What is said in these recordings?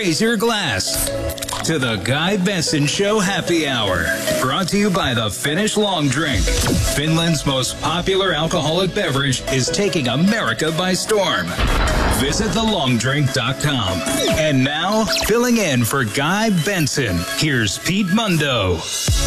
raise your glass to the Guy Benson Show Happy Hour. Brought to you by the Finnish Long Drink. Finland's most popular alcoholic beverage is taking America by storm. Visit thelongdrink.com. And now, filling in for Guy Benson, here's Pete Mundo.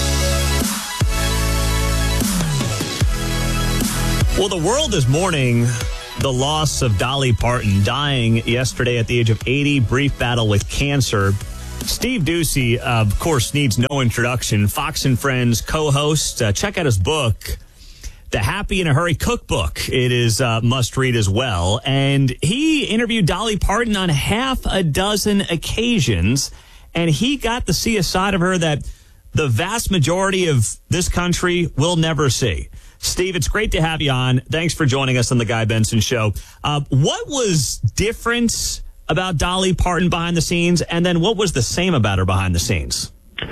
Well, the world is mourning the loss of Dolly Parton, dying yesterday at the age of 80, brief battle with cancer. Steve Doocy, of course, needs no introduction. Fox and Friends co-host. Check out his book, The Happy in a Hurry Cookbook. It is must read as well. And he interviewed Dolly Parton on half a dozen occasions, and he got to see a side of her that the vast majority of this country will never see. Steve, it's great to have you on. Thanks for joining us on the Guy Benson Show. What was different about Dolly Parton behind the scenes, and then what was the same about her behind the scenes?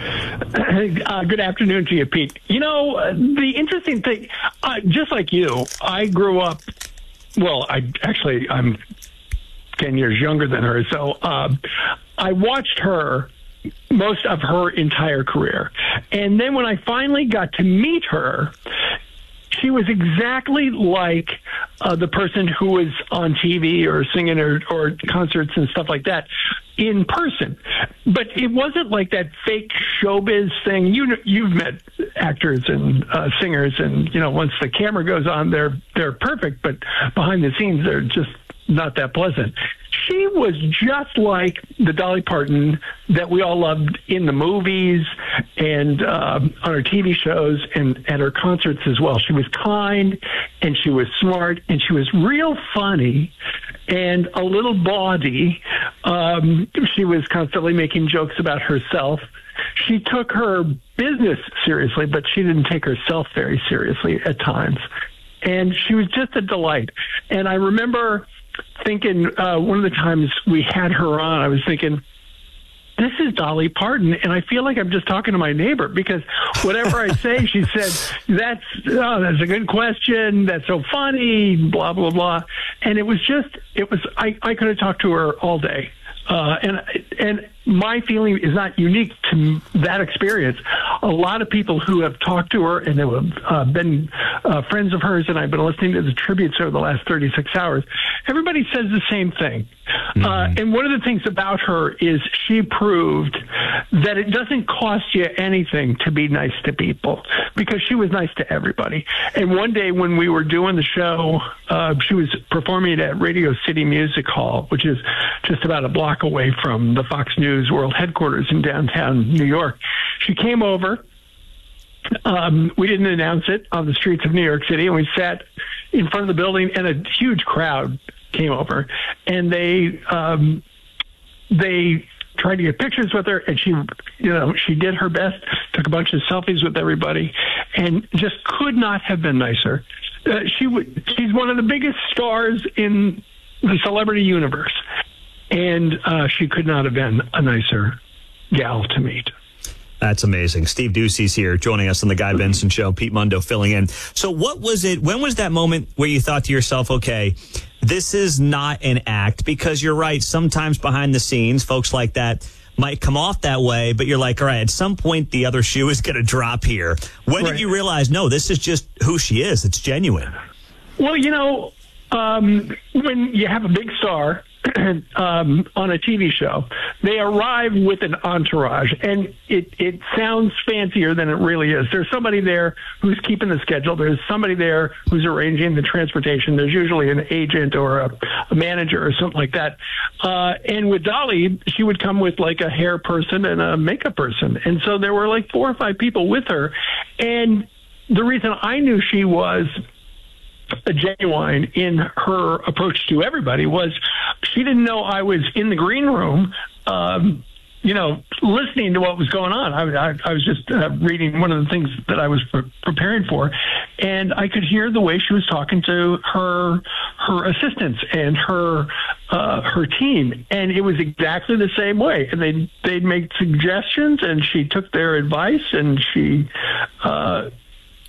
Good afternoon to you, Pete. You know, the interesting thing, just like you, I grew up, well, I'm 10 years younger than her, so I watched her most of her entire career. And then when I finally got to meet her, she was exactly like the person who was on TV or singing or concerts and stuff like that in person. But it wasn't like that fake showbiz thing. You've met actors and singers, and once the camera goes on, they're perfect, but behind the scenes, they're just not that pleasant. She was just like the Dolly Parton that we all loved in the movies and on her TV shows and at her concerts as well. She was kind, and she was smart, and she was real funny and a little bawdy. She was constantly making jokes about herself. She took her business seriously, but she didn't take herself very seriously at times. And she was just a delight. And I remember thinking one of the times we had her on, I was thinking, this is Dolly Parton, and I feel like I'm just talking to my neighbor, because whatever I say, she said, that's a good question, that's so funny, blah, blah, blah. And I could have talked to her all day. And my feeling is not unique to that experience. A lot of people who have talked to her and who have been friends of hers, and I've been listening to the tributes over the last 36 hours, everybody says the same thing. Mm-hmm. And one of the things about her is she proved that it doesn't cost you anything to be nice to people, because she was nice to everybody. And one day when we were doing the show, she was performing at Radio City Music Hall, which is just about a block away from the Fox News World headquarters in downtown New York. She came over. We didn't announce it on the streets of New York City, and we sat in front of the building, and a huge crowd came over, and they tried to get pictures with her, and she did her best, took a bunch of selfies with everybody, and just could not have been nicer. She's one of the biggest stars in the celebrity universe, and she could not have been a nicer gal to meet. That's amazing. Steve Doocy's here joining us on the Guy Benson Show. Pete Mundo filling in. So what was it? When was that moment where you thought to yourself, okay, this is not an act? Because you're right. Sometimes behind the scenes, folks like that might come off that way, but you're like, all right, at some point the other shoe is going to drop here. When did you realize, no, this is just who she is? It's genuine. Well, when you have a big star on a TV show, they arrive with an entourage, and it sounds fancier than it really is. There's somebody there who's keeping the schedule. There's somebody there who's arranging the transportation. There's usually an agent or a manager or something like that. And with Dolly, she would come with like a hair person and a makeup person. And so there were like 4 or 5 people with her. And the reason I knew she was a genuine in her approach to everybody was she didn't know I was in the green room, listening to what was going on. I was just reading one of the things that I was preparing for, and I could hear the way she was talking to her assistants and her team, and it was exactly the same way. And they'd make suggestions, and she took their advice, and she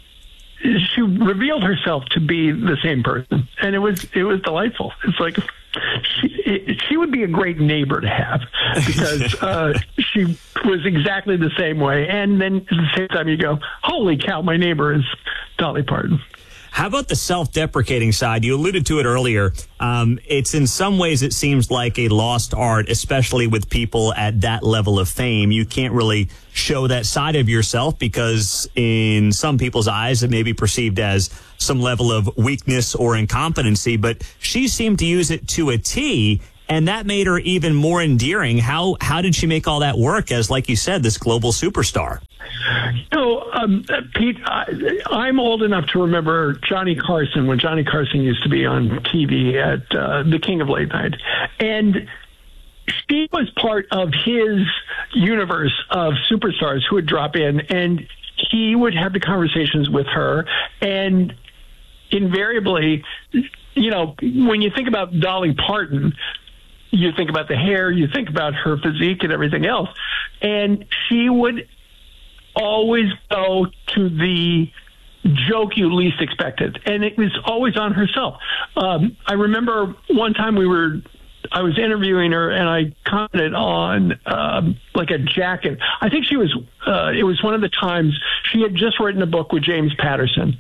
revealed herself to be the same person, and it was delightful. It's like She would be a great neighbor to have because she was exactly the same way. And then at the same time, you go, holy cow, my neighbor is Dolly Parton. How about the self-deprecating side? You alluded to it earlier. It's in some ways, it seems like a lost art, especially with people at that level of fame. You can't really show that side of yourself because in some people's eyes, it may be perceived as some level of weakness or incompetency, but she seemed to use it to a T, and that made her even more endearing. How did she make all that work as, like you said, this global superstar? Pete, I'm old enough to remember Johnny Carson when Johnny Carson used to be on TV at the King of Late Night. And she was part of his universe of superstars who would drop in, and he would have the conversations with her. And invariably, when you think about Dolly Parton, you think about the hair, you think about her physique and everything else. And she would always go to the joke you least expected, and it was always on herself. I remember one time I was interviewing her, and I commented on like a jacket. I think she was. It was one of the times she had just written a book with James Patterson,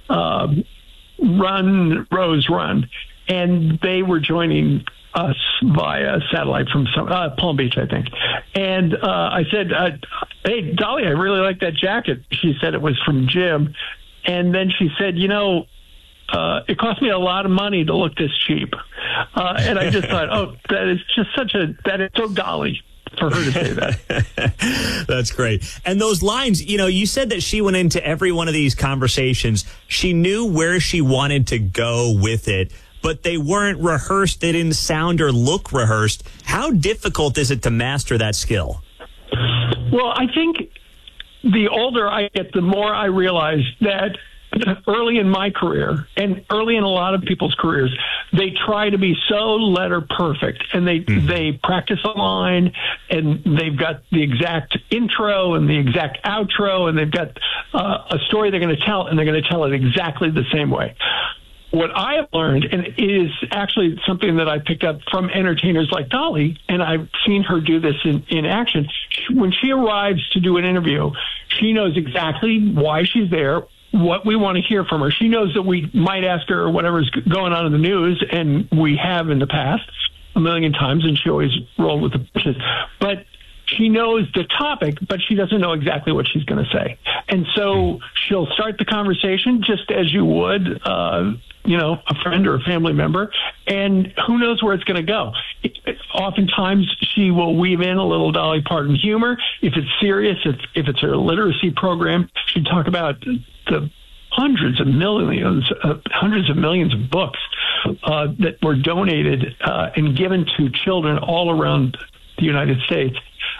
Run Rose Run, and they were joining us via satellite from Palm Beach, I think. And I said, hey, Dolly, I really like that jacket. She said it was from Jim. And then she said, it cost me a lot of money to look this cheap. And I just thought, that is just that is so Dolly for her to say that. That's great. And those lines, you said that she went into every one of these conversations. She knew where she wanted to go with it, but they weren't rehearsed. They didn't sound or look rehearsed. How difficult is it to master that skill? Well, I think the older I get, the more I realize that early in my career and early in a lot of people's careers, they try to be so letter perfect, and they practice a line, and they've got the exact intro and the exact outro, and they've got a story they're going to tell, and they're going to tell it exactly the same way. What I have learned, and it is actually something that I picked up from entertainers like Dolly, and I've seen her do this in action. When she arrives to do an interview, she knows exactly why she's there, what we want to hear from her. She knows that we might ask her whatever's going on in the news, and we have in the past a million times, and she always rolled with the punches. But she knows the topic, but she doesn't know exactly what she's going to say. And so she'll start the conversation just as you would, a friend or a family member, and who knows where it's going to go. Oftentimes, she will weave in a little Dolly Parton humor. If it's serious, if it's her literacy program, she'd talk about the hundreds of millions of books that were donated and given to children all around the United States.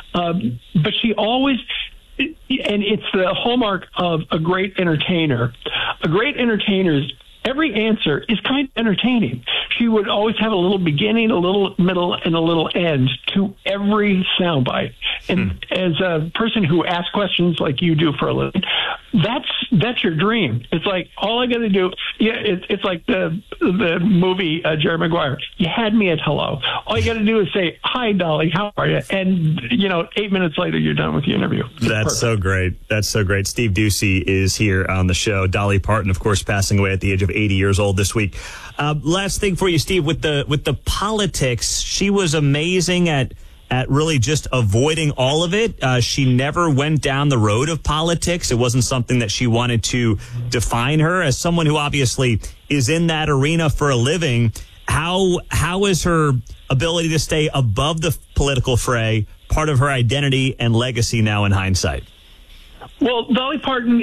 But she always, and it's the hallmark of a great entertainer. A great entertainer's every answer is kind of entertaining. She would always have a little beginning, a little middle, and a little end to every soundbite. And as a person who asks questions like you do for a living, that's your dream. It's like, all I got to do, it's like the movie Jerry Maguire. You had me at hello. All you got to do is say, hi, Dolly, how are you? And, 8 minutes later, you're done with the interview. That's so great. That's so great. Steve Doocy is here on the show. Dolly Parton, of course, passing away at the age of 80 years old this week. Last thing for you, Steve, with the politics, she was amazing at really just avoiding all of it. She never went down the road of politics. It wasn't something that she wanted to define her. As someone who obviously is in that arena for a living, how is her ability to stay above the political fray part of her identity and legacy now in hindsight? Well, Dolly Parton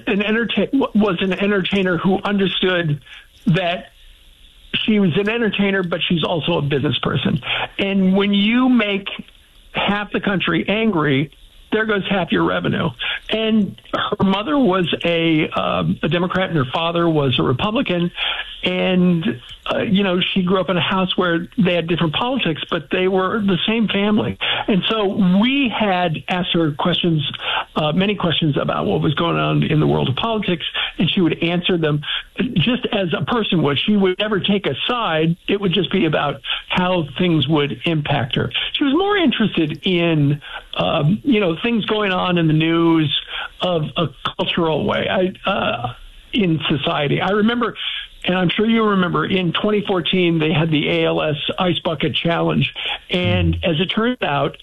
was an entertainer who understood that she was an entertainer, but she's also a business person. And when you make half the country angry, there goes half your revenue. And her mother was a Democrat, and her father was a Republican. And she grew up in a house where they had different politics, but they were the same family. And so we had asked her many questions about what was going on in the world of politics, and she would answer them just as a person would. She would never take a side. It would just be about how things would impact her. She was more interested in, things going on in the news of a cultural way in society. I remember, and I'm sure you remember, in 2014, they had the ALS Ice Bucket Challenge. And as it turned out,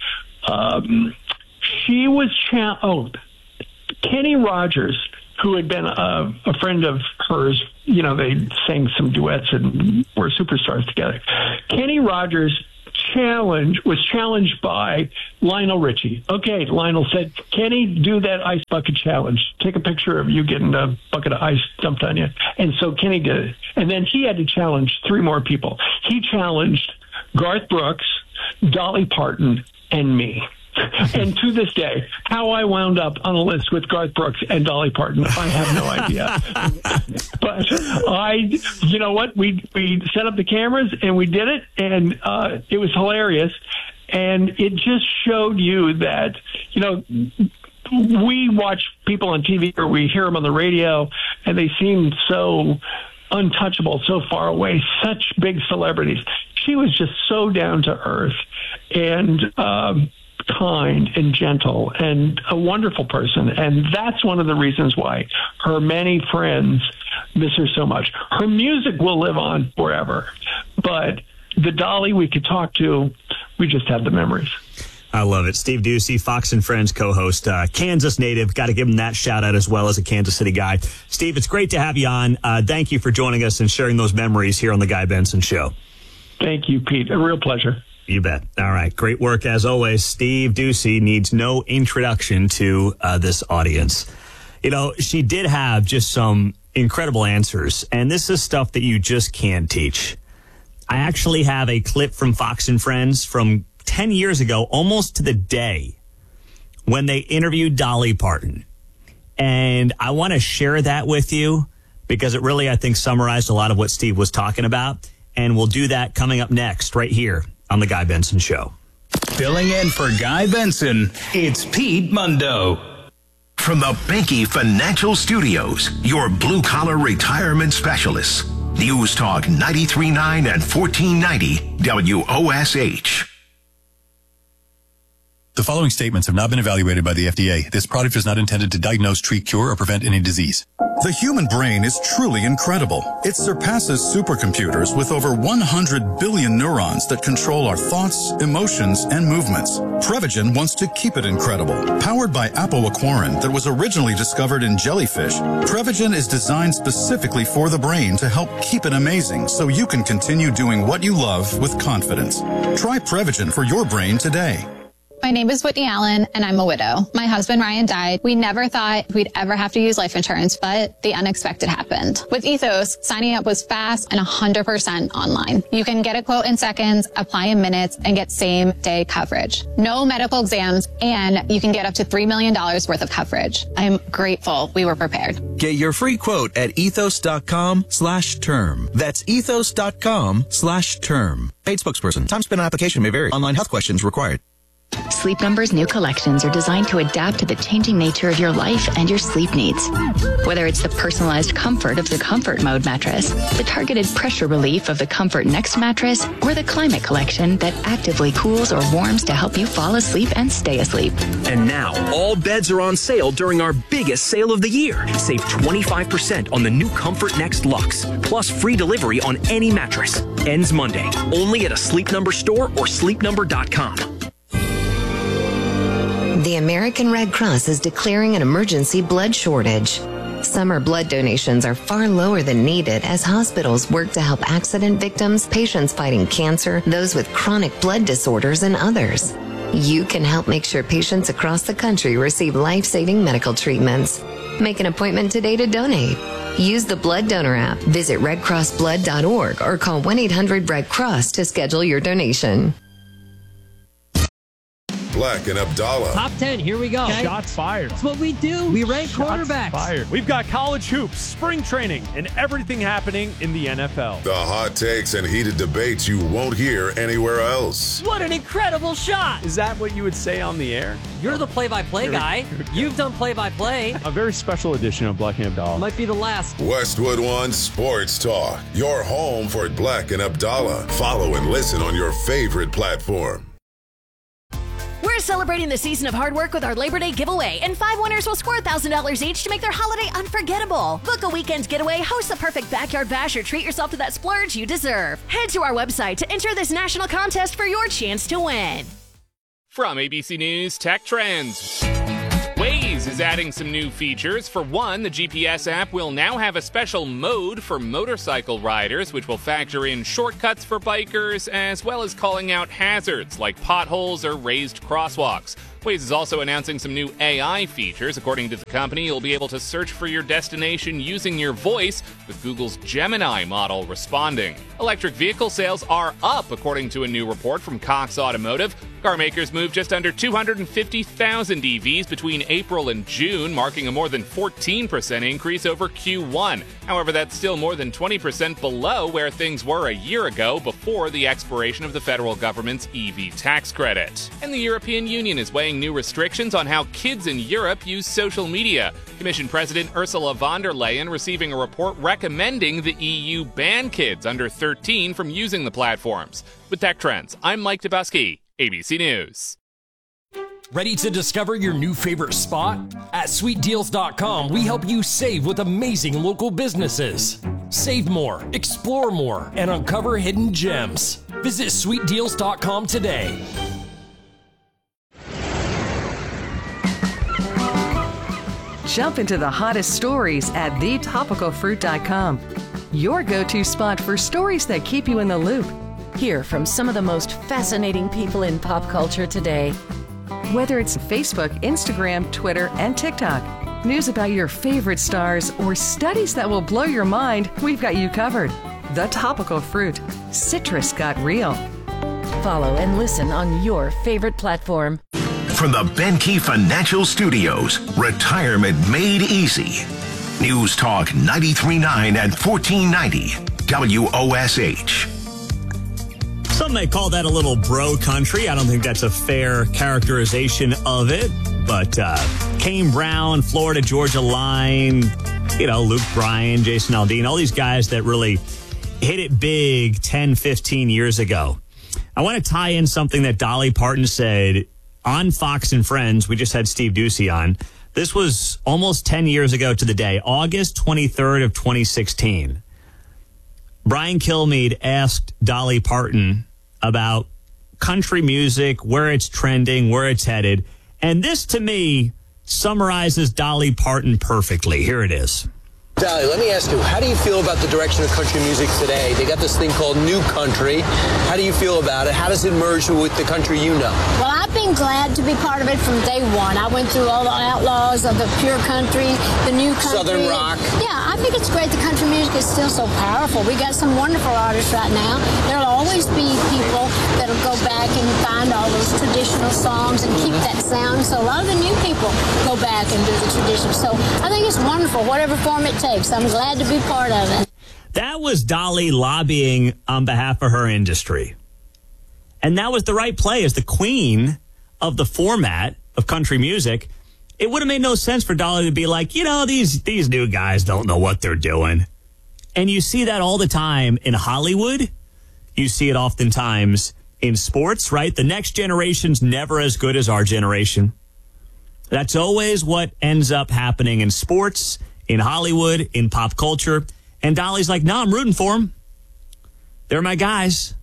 she was Kenny Rogers, who had been a friend of hers, they sang some duets and were superstars together. Kenny Rogers was challenged by Lionel Richie. Okay, Lionel said, Kenny, do that ice bucket challenge. Take a picture of you getting a bucket of ice dumped on you. And so Kenny did it. And then he had to challenge 3 more people. He challenged Garth Brooks, Dolly Parton, and me. And to this day, how I wound up on a list with Garth Brooks and Dolly Parton, I have no idea. But you know what? We set up the cameras and we did it, and it was hilarious. And it just showed you that, we watch people on TV or we hear them on the radio, and they seem so untouchable, so far away, such big celebrities. She was just so down to earth and kind and gentle and a wonderful person. And that's one of the reasons why her many friends miss her so much. Her music will live on forever, but the Dolly we could talk to, we just have the memories. I love it. Steve Doocy, Fox and Friends co-host, Kansas native. Got to give him that shout out as well as a Kansas City guy. Steve, it's great to have you on. Thank you for joining us and sharing those memories here on the Guy Benson Show. Thank you, Pete. A real pleasure. You bet. All right. Great work as always. Steve Doocy needs no introduction to this audience. She did have just some incredible answers, and this is stuff that you just can't teach. I actually have a clip from Fox and Friends from 10 years ago, almost to the day, when they interviewed Dolly Parton. And I want to share that with you because it really, I think, summarized a lot of what Steve was talking about. And we'll do that coming up next right here on The Guy Benson Show. Filling in for Guy Benson, it's Pete Mundo. From the Banky Financial Studios, your blue-collar retirement specialists. News Talk 93.9 and 1490 WOSH. The following statements have not been evaluated by the FDA. This product is not intended to diagnose, treat, cure, or prevent any disease. The human brain is truly incredible. It surpasses supercomputers with over 100 billion neurons that control our thoughts, emotions, and movements. Prevagen wants to keep it incredible. Powered by apoaquarin that was originally discovered in jellyfish, Prevagen is designed specifically for the brain to help keep it amazing so you can continue doing what you love with confidence. Try Prevagen for your brain today. My name is Whitney Allen, and I'm a widow. My husband, Ryan, died. We never thought we'd ever have to use life insurance, but the unexpected happened. With Ethos, signing up was fast and 100% online. You can get a quote in seconds, apply in minutes, and get same-day coverage. No medical exams, and you can get up to $3 million worth of coverage. I'm grateful we were prepared. Get your free quote at ethos.com/term. That's ethos.com/term. Paid spokesperson. Time spent on application may vary. Online health questions required. Sleep Number's new collections are designed to adapt to the changing nature of your life and your sleep needs. Whether it's the personalized comfort of the Comfort Mode mattress, the targeted pressure relief of the Comfort Next mattress, or the Climate Collection that actively cools or warms to help you fall asleep and stay asleep. And now, all beds are on sale during our biggest sale of the year. Save 25% on the new Comfort Next Luxe, plus free delivery on any mattress. Ends Monday, only at a Sleep Number store or sleepnumber.com. The American Red Cross is declaring an emergency blood shortage. Summer blood donations are far lower than needed as hospitals work to help accident victims, patients fighting cancer, those with chronic blood disorders, and others. You can help make sure patients across the country receive life-saving medical treatments. Make an appointment today to donate. Use the Blood Donor app, visit redcrossblood.org, or call 1-800-RED-CROSS to schedule your donation. Black and Abdallah. Top 10, here we go. Okay. Shots fired. That's what we do. We rank quarterbacks. Fired. We've got college hoops, spring training, and everything happening in the NFL. The hot takes and heated debates you won't hear anywhere else. What an incredible shot. Is that what you would say on the air? You're the play-by-play guy. You've done play-by-play. A very special edition of Black and Abdallah. Might be the last. Westwood One Sports Talk. Your home for Black and Abdallah. Follow and listen on your favorite platform. We're celebrating the season of hard work with our Labor Day giveaway, and 5 winners will score $1,000 each to make their holiday unforgettable. Book a weekend getaway, host a perfect backyard bash, or treat yourself to that splurge you deserve. Head to our website to enter this national contest for your chance to win. From ABC News Tech Trends. Waze is adding some new features. For one, the GPS app will now have a special mode for motorcycle riders, which will factor in shortcuts for bikers, as well as calling out hazards like potholes or raised crosswalks. Waze is also announcing some new AI features. According to the company, you'll be able to search for your destination using your voice, with Google's Gemini model responding. Electric vehicle sales are up, according to a new report from Cox Automotive. Car makers moved just under 250,000 EVs between April and June, marking a more than 14% increase over Q1. However, that's still more than 20% below where things were a year ago before the expiration of the federal government's EV tax credit. And the European Union is weighing new restrictions on how kids in Europe use social media. Commission President Ursula von der Leyen receiving a report recommending the EU ban kids under 13 from using the platforms. With Tech Trends, I'm Mike Dabowski, ABC News. Ready to discover your new favorite spot? At SweetDeals.com, we help you save with amazing local businesses. Save more, explore more, and uncover hidden gems. Visit SweetDeals.com today. Jump into the hottest stories at thetopicalfruit.com. Your go-to spot for stories that keep you in the loop. Hear from some of the most fascinating people in pop culture today. Whether it's Facebook, Instagram, Twitter, and TikTok, news about your favorite stars, or studies that will blow your mind, we've got you covered. The Topical Fruit. Citrus got real. Follow and listen on your favorite platform. From the Benke Financial Studios, Retirement Made Easy. News Talk 93.9 and 1490 WOSH. Some may call that a little bro country. I don't think that's a fair characterization of it. But Kane Brown, Florida Georgia Line, Luke Bryan, Jason Aldean, all these guys that really hit it big 10, 15 years ago. I want to tie in something that Dolly Parton said on Fox and Friends. We just had Steve Doocy on. This was almost 10 years ago to the day, August 23rd of 2016. Brian Kilmeade asked Dolly Parton about country music, where it's trending, where it's headed. And this, to me, summarizes Dolly Parton perfectly. Here it is. Dolly, let me ask you, how do you feel about the direction of country music today? They got this thing called New Country. How do you feel about it? How does it merge with the country you know? Well, I've been glad to be part of it from day one. I went through all the outlaws of the pure country, the new country. Southern rock. Yeah, I think it's great. The country music is still so powerful. We got some wonderful artists right now. There'll always be people that'll go back and find all those traditional songs and keep that sound. So a lot of the new people go back and do the tradition. So I think it's wonderful, whatever form it takes. I'm glad to be part of it. That was Dolly lobbying on behalf of her industry. And that was the right play. As the queen of the format of country music, it would have made no sense for Dolly to be like, these new guys don't know what they're doing. And you see that all the time in Hollywood. You see it oftentimes in sports, right? The next generation's never as good as our generation. That's always what ends up happening in sports, in Hollywood, in pop culture. And Dolly's like, no, I'm rooting for them. They're my guys.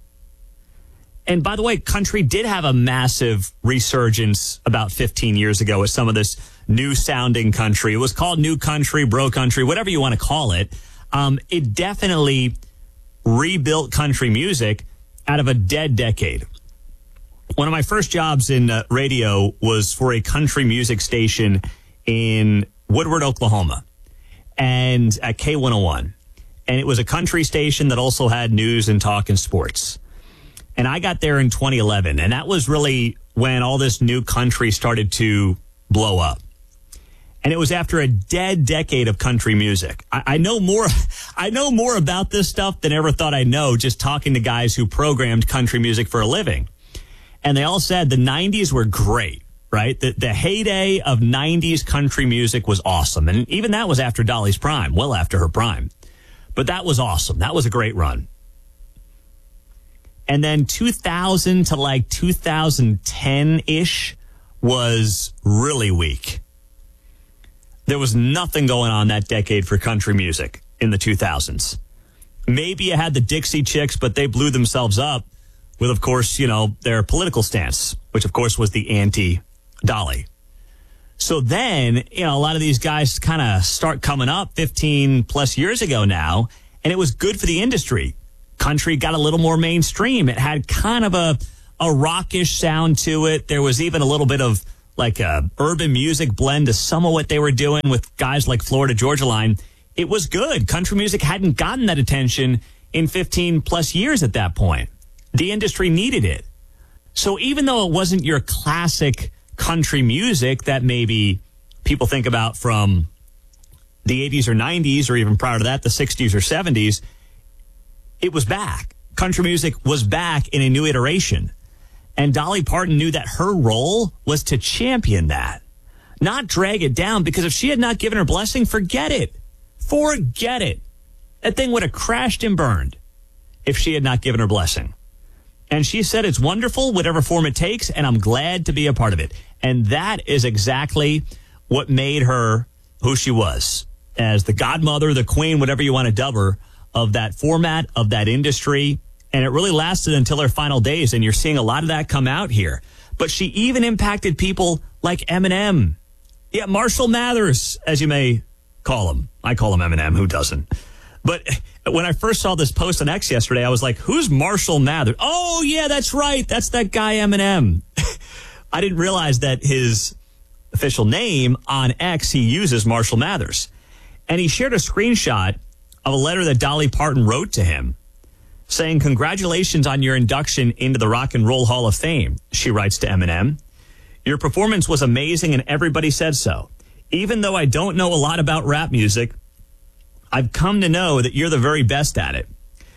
And by the way, country did have a massive resurgence about 15 years ago with some of this new sounding country. It was called new country, bro country, whatever you want to call it. It definitely rebuilt country music out of a dead decade. One of my first jobs in radio was for a country music station in Woodward, Oklahoma, and at K101. And it was a country station that also had news and talk and sports. And I got there in 2011, and that was really when all this new country started to blow up. And it was after a dead decade of country music. I know more about this stuff than I ever thought I'd know just talking to guys who programmed country music for a living. And they all said the 90s were great, right? The heyday of 90s country music was awesome. And even that was after Dolly's prime, well after her prime. But that was awesome. That was a great run. And then 2000 to like 2010-ish was really weak. There was nothing going on that decade for country music in the 2000s. Maybe you had the Dixie Chicks, but they blew themselves up with, of course, their political stance, which, of course, was the anti-Dolly. So then, a lot of these guys kind of start coming up 15 plus years ago now, and it was good for the industry. Country got a little more mainstream. It had kind of a rockish sound to it. There was even a little bit of like a urban music blend to some of what they were doing with guys like Florida Georgia Line. It was good. Country music hadn't gotten that attention in 15 plus years at that point. The industry needed it. So even though it wasn't your classic country music that maybe people think about from the 80s or 90s, or even prior to that, the 60s or 70s, it was back. Country music was back in a new iteration. And Dolly Parton knew that her role was to champion that, not drag it down, because if she had not given her blessing, forget it. Forget it. That thing would have crashed and burned if she had not given her blessing. And she said it's wonderful, whatever form it takes, and I'm glad to be a part of it. And that is exactly what made her who she was, as the godmother, the queen, whatever you want to dub her, of that format, of that industry. And it really lasted until her final days, and you're seeing a lot of that come out here. But she even impacted people like Eminem. Yeah, Marshall Mathers, as you may call him. I call him Eminem, who doesn't? But when I first saw this post on X yesterday, I was like, who's Marshall Mathers? Oh, yeah, that's right. That's that guy Eminem. I didn't realize that his official name on X, he uses Marshall Mathers. And he shared a screenshot of a letter that Dolly Parton wrote to him, saying, congratulations on your induction into the Rock and Roll Hall of Fame, she writes to Eminem. Your performance was amazing and everybody said so. Even though I don't know a lot about rap music, I've come to know that you're the very best at it.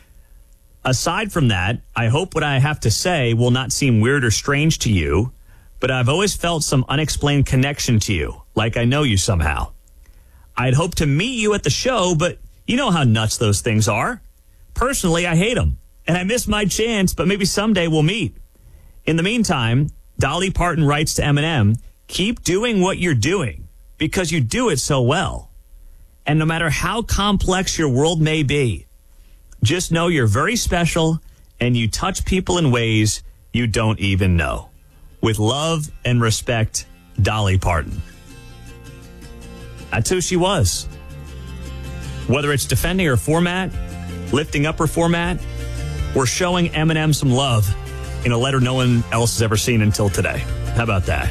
Aside from that, I hope what I have to say will not seem weird or strange to you, but I've always felt some unexplained connection to you, like I know you somehow. I'd hoped to meet you at the show, but you know how nuts those things are. Personally, I hate them, and I miss my chance, but maybe someday we'll meet. In the meantime, Dolly Parton writes to Eminem, keep doing what you're doing, because you do it so well. And no matter how complex your world may be, just know you're very special, and you touch people in ways you don't even know. With love and respect, Dolly Parton. That's who she was. Whether it's defending her format, lifting up her format, or showing Eminem some love in a letter no one else has ever seen until today. How about that?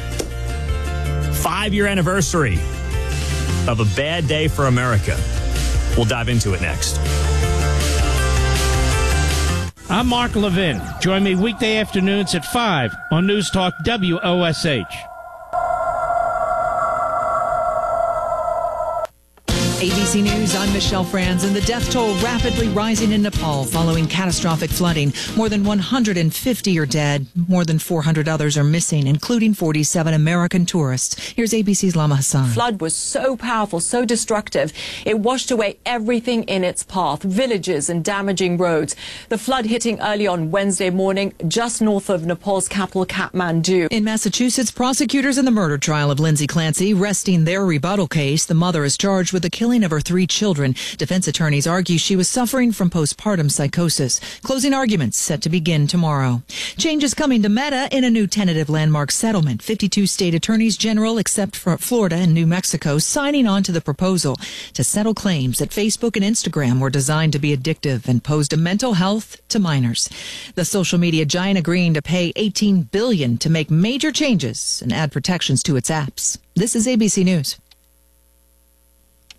5-year anniversary of a bad day for America. We'll dive into it next. I'm Mark Levin. Join me weekday afternoons at 5 on News Talk WOSH. ABC News, I'm Michelle Franz, and the death toll rapidly rising in Nepal following catastrophic flooding. More than 150 are dead. More than 400 others are missing, including 47 American tourists. Here's ABC's Lama Hassan. Flood was so powerful, so destructive. It washed away everything in its path, villages and damaging roads. The flood hitting early on Wednesday morning just north of Nepal's capital, Kathmandu. In Massachusetts, prosecutors in the murder trial of Lindsay Clancy resting their rebuttal case. The mother is charged with the killing of her 3 children. Defense attorneys argue she was suffering from postpartum psychosis. Closing arguments set to begin tomorrow. Changes coming to Meta in a new tentative landmark settlement. 52 state attorneys general, except for Florida and New Mexico, signing on to the proposal to settle claims that Facebook and Instagram were designed to be addictive and posed a mental health to minors. The social media giant agreeing to pay $18 billion to make major changes and add protections to its apps. This is ABC News.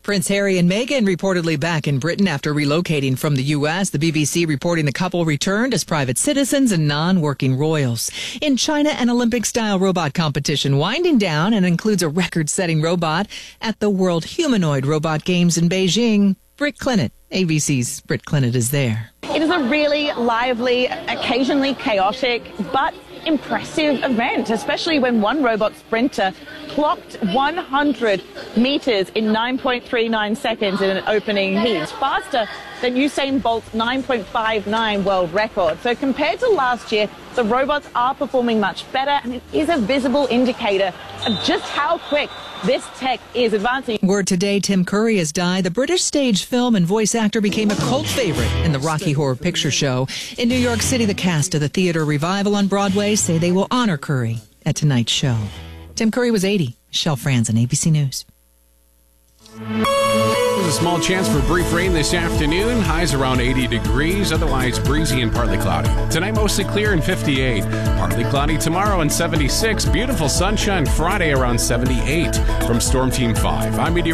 Prince Harry and Meghan reportedly back in Britain after relocating from the U.S. The BBC reporting the couple returned as private citizens and non-working royals. In China, an Olympic-style robot competition winding down and includes a record-setting robot at the World Humanoid Robot Games in Beijing. Britt Clinton, ABC's Britt Clinton is there. It is a really lively, occasionally chaotic, but impressive event, especially when one robot sprinter clocked 100 meters in 9.39 seconds in an opening heat. It's faster than Usain Bolt's 9.59 world record. So compared to last year, the robots are performing much better, and it is a visible indicator of just how quick this tech is advancing. Word today, Tim Curry has died. The British stage, film, and voice actor became a cult favorite in the Rocky Horror Picture Show. In New York City, the cast of the theater revival on Broadway say they will honor Curry at tonight's show. Tim Curry was 80. Michelle Franzen, ABC News. There's a small chance for brief rain this afternoon. Highs around 80 degrees, otherwise breezy and partly cloudy. Tonight, mostly clear and 58. Partly cloudy tomorrow and 76. Beautiful sunshine Friday around 78. From Storm Team 5, I'm meteorologist